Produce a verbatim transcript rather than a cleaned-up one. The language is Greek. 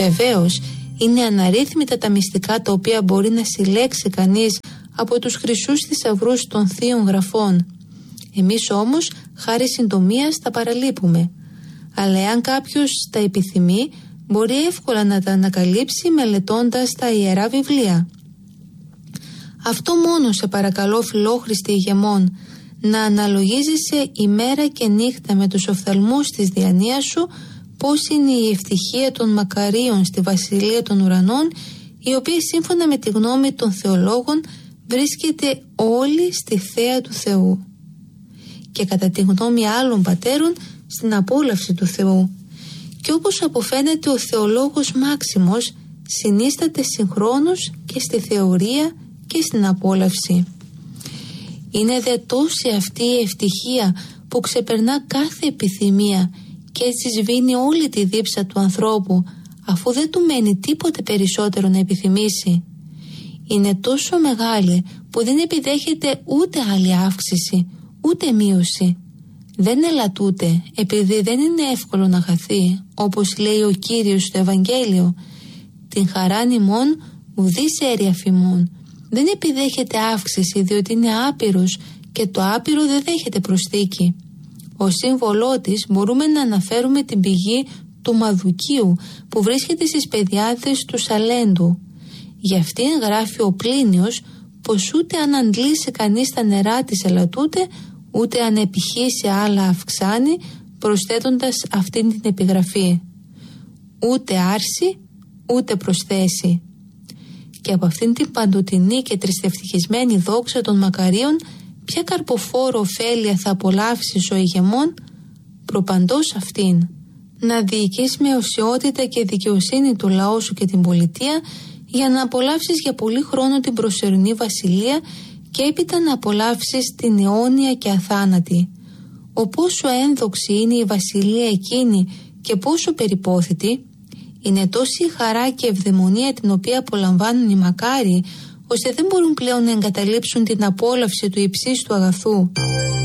Βεβαίως, είναι αναρρύθμιτα τα μυστικά τα οποία μπορεί να συλλέξει κανείς από τους χρυσούς θησαυρούς των θείων γραφών. Εμείς όμως, χάρη συντομίας, τα παραλείπουμε. Αλλά εάν κάποιος τα επιθυμεί, μπορεί εύκολα να τα ανακαλύψει μελετώντας τα ιερά βιβλία. Αυτό μόνο σε παρακαλώ, φιλόχρηστη ηγεμόν, να αναλογίζεσαι ημέρα και νύχτα με τους οφθαλμούς της διανοίας σου πώς είναι η ευτυχία των μακαρίων στη βασιλεία των ουρανών, η οποία σύμφωνα με τη γνώμη των θεολόγων βρίσκεται όλη στη θέα του Θεού και κατά τη γνώμη άλλων πατέρων στην απόλαυση του Θεού. Και όπως αποφαίνεται, ο θεολόγος Μάξιμος συνίσταται συγχρόνως και στη θεωρία και στην απόλαυση. Είναι δε τόση αυτή η ευτυχία που ξεπερνά κάθε επιθυμία και έτσι σβήνει όλη τη δίψα του ανθρώπου, αφού δεν του μένει τίποτε περισσότερο να επιθυμήσει. Είναι τόσο μεγάλη που δεν επιδέχεται ούτε άλλη αύξηση ούτε μείωση. Δεν ελαττούται επειδή δεν είναι εύκολο να χαθεί, όπως λέει ο Κύριος στο Ευαγγέλιο. Την χαράν ημών ουδείς έρει αφημών. Δεν επιδέχεται αύξηση διότι είναι άπειρος και το άπειρο δεν δέχεται προσθήκη. Ως σύμβολό της μπορούμε να αναφέρουμε την πηγή του Μαδουκίου που βρίσκεται στις πεδιάδες του Σαλέντου. Γι' αυτήν γράφει ο Πλίνιος πως ούτε αν αντλήσει κανείς τα νερά της ελαττούται, ούτε αν επιχύσει άλλα αυξάνει, προσθέτοντας αυτήν την επιγραφή. Ούτε άρση, ούτε προσθέσει. Και από αυτήν την παντοτινή και τριστευτυχισμένη δόξα των μακαρίων, ποια καρποφόρο ωφέλεια θα απολαύσεις ο ηγεμόν? Προπαντός αυτήν. Να διοικείς με οσιότητα και δικαιοσύνη το λαό σου και την πολιτεία, για να απολαύσεις για πολύ χρόνο την προσωρινή βασιλεία και έπειτα να απολαύσεις την αιώνια και αθάνατη. Ο πόσο ένδοξη είναι η βασιλεία εκείνη και πόσο περιπόθητη, είναι τόση η χαρά και ευδαιμονία την οποία απολαμβάνουν οι μακάριοι, ώστε δεν μπορούν πλέον να εγκαταλείψουν την απόλαυση του υψίστου αγαθού.